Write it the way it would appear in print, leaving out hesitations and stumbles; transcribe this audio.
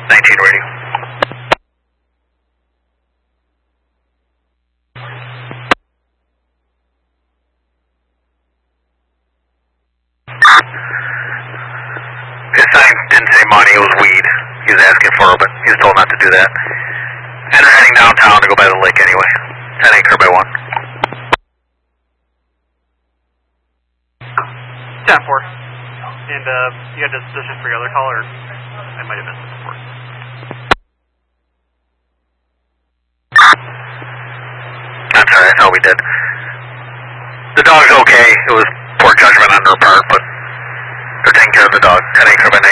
19 radio. His sign didn't say money, it was weed. He was asking for it, but he was told not to do that. And they're heading downtown to go by the lake anyway. 10 acre by 1. 10-4. And you had a disposition for your other call, or I might have missed it before. That's alright, I thought we did. The dog's okay. It was poor judgment on their part, but they're taking care of the dog. 10 acre by